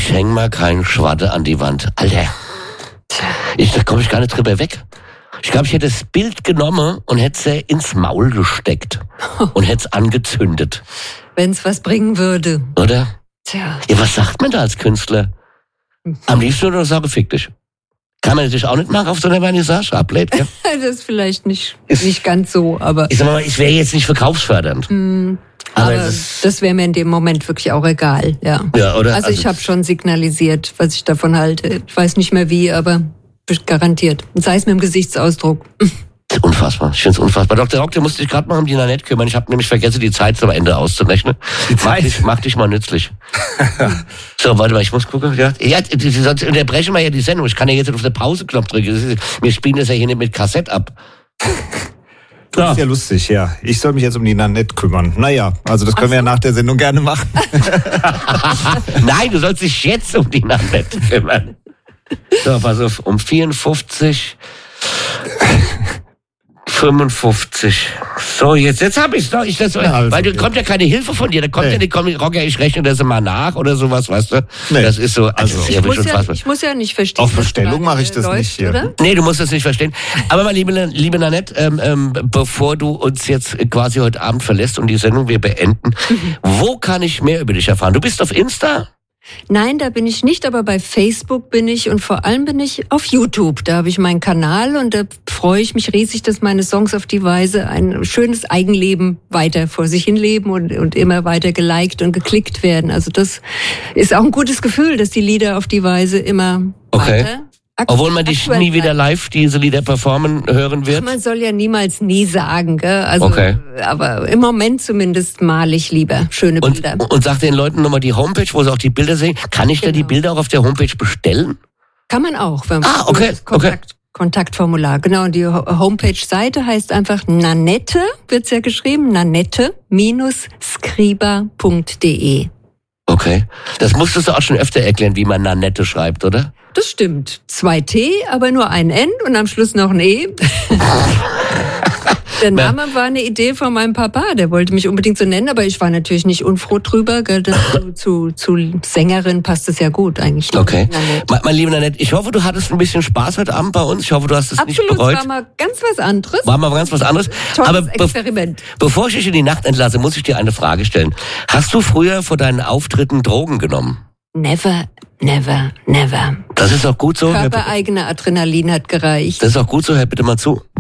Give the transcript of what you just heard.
Ich häng mal keinen Schwatte an die Wand. Alter, da komme ich gar nicht drüber weg. Ich glaube, ich hätte das Bild genommen und hätte es ins Maul gesteckt und hätte es angezündet. Wenn es was bringen würde. Oder? Tja. Ja, was sagt man da als Künstler? Am liebsten nur noch sagen, fick dich. Kann man natürlich auch nicht machen auf so einer Vernissage ablädt, ja? Das ist vielleicht nicht ganz so, aber... Ich sag mal, ich wäre jetzt nicht verkaufsfördernd. Aber das wäre mir in dem Moment wirklich auch egal, ja. Ja, oder? Also ich habe schon signalisiert, was ich davon halte. Ich weiß nicht mehr wie, aber garantiert. Sei es mit dem Gesichtsausdruck. Unfassbar. Ich finde es unfassbar. Dr. Rock, du musst dich gerade mal um die Nanette kümmern. Ich habe nämlich vergessen, die Zeit zum Ende auszurechnen. Die Zeit? Mach dich mal nützlich. So, warte mal, ich muss gucken. Ja, sonst unterbrechen wir ja die Sendung. Ich kann ja jetzt auf den Pause-Knopf drücken. Wir spielen das ja hier nicht mit Kassett ab. Das ist ja lustig, ja. Ich soll mich jetzt um die Nanette kümmern. Naja, also das können wir ja nach der Sendung gerne machen. Nein, du sollst dich jetzt um die Nanette kümmern. So, pass auf, um 54... 55. So, jetzt habe ich es doch. Weil da kommt ja keine Hilfe von dir. Da kommt ja nicht, Rocker, ich rechne das immer nach oder sowas, weißt du? Nee. Das ist so. Also ich muss ja nicht verstehen. Auf Bestellung mache ich das läuft, nicht hier. Oder? Nee, du musst das nicht verstehen. Aber meine liebe Nanette, bevor du uns jetzt quasi heute Abend verlässt und die Sendung wir beenden, wo kann ich mehr über dich erfahren? Du bist auf Insta? Nein, da bin ich nicht, aber bei Facebook bin ich und vor allem bin ich auf YouTube. Da habe ich meinen Kanal und da freue ich mich riesig, dass meine Songs auf die Weise ein schönes Eigenleben weiter vor sich hin leben und immer weiter geliked und geklickt werden. Also das ist auch ein gutes Gefühl, dass die Lieder auf die Weise immer weiter... Obwohl man dich nie wieder live diese Lieder performen hören wird? Man soll ja niemals nie sagen, gell? Also, aber im Moment zumindest male ich lieber schöne Bilder. Und sag den Leuten nochmal die Homepage, wo sie auch die Bilder sehen. Kann ich da die Bilder auch auf der Homepage bestellen? Kann man auch. Wenn Kontaktformular, genau. Und die Homepage-Seite heißt einfach Nanette, wird's ja geschrieben, nanette-skriba.de. Okay. Das musstest du auch schon öfter erklären, wie man Nanette schreibt, oder? Das stimmt. 2 T, aber nur ein N und am Schluss noch ein E. Der Name war eine Idee von meinem Papa, der wollte mich unbedingt so nennen, aber ich war natürlich nicht unfroh drüber. Zu Sängerin passt es ja gut eigentlich. Okay. Meine liebe Nanette, ich hoffe, du hattest ein bisschen Spaß heute Abend bei uns. Ich hoffe, du hast es nicht bereut. Absolut, war mal ganz was anderes. Tolles aber Experiment. Bevor ich dich in die Nacht entlasse, muss ich dir eine Frage stellen. Hast du früher vor deinen Auftritten Drogen genommen? Never, never, never. Das ist auch gut so. Körpereigene Adrenalin hat gereicht. Das ist auch gut so, hör bitte mal zu.